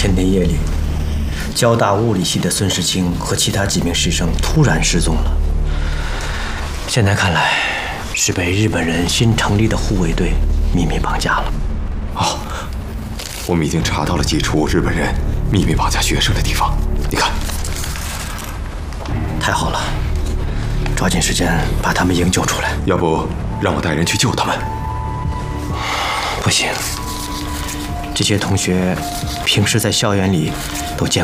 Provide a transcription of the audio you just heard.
前天夜里，交大物理系的孙世清和其他几名师生突然失踪了。现在看来，是被日本人新成立的护卫队秘密绑架了。 哦，我们已经查到了几处日本人秘密绑架学生的地方，你看。 太好了，抓紧时间把他们营救出来。 要不让我带人去救他们？ 不行，这些同学平时在校园里都见